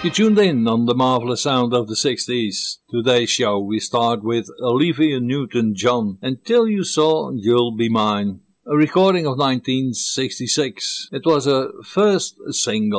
You tuned in on the marvelous sound of the 60s. Today's show we start with Olivia Newton-John and Till You Saw You'll Be Mine, a recording of 1966. It was her first single.